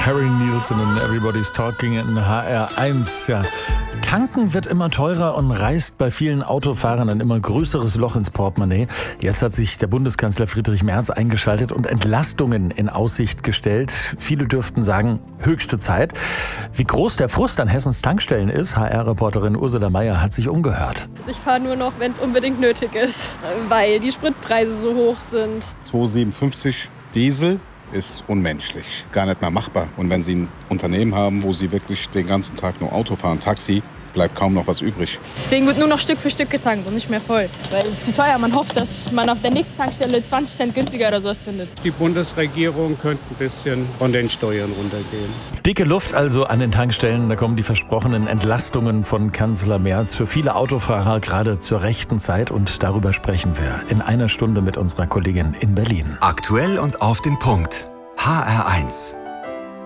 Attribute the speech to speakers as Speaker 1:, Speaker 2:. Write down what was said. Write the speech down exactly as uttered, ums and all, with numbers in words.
Speaker 1: Harry Nilsson und Everybody's Talking in H R eins. Ja. Tanken wird immer teurer und reißt bei vielen Autofahrern ein immer größeres Loch ins Portemonnaie. Jetzt hat sich der Bundeskanzler Friedrich Merz eingeschaltet und Entlastungen in Aussicht gestellt. Viele dürften sagen, höchste Zeit. Wie groß der Frust an Hessens Tankstellen ist, H R-Reporterin Ursula Meier hat sich umgehört.
Speaker 2: Ich fahre nur noch, wenn es unbedingt nötig ist, weil die Spritpreise so hoch sind.
Speaker 3: zwei siebenundfünfzig Diesel ist unmenschlich, gar nicht mehr machbar. Und wenn Sie ein Unternehmen haben, wo Sie wirklich den ganzen Tag nur Auto fahren, Taxi, bleibt kaum noch was übrig.
Speaker 4: Deswegen wird nur noch Stück für Stück getankt und nicht mehr voll. Weil es ist zu teuer. Man hofft, dass man auf der nächsten Tankstelle zwanzig Cent günstiger oder sowas findet.
Speaker 5: Die Bundesregierung könnte ein bisschen von den Steuern runtergehen.
Speaker 1: Dicke Luft also an den Tankstellen. Da kommen die versprochenen Entlastungen von Kanzler Merz für viele Autofahrer gerade zur rechten Zeit. Und darüber sprechen wir in einer Stunde mit unserer Kollegin in Berlin.
Speaker 6: Aktuell und auf den Punkt. H R eins.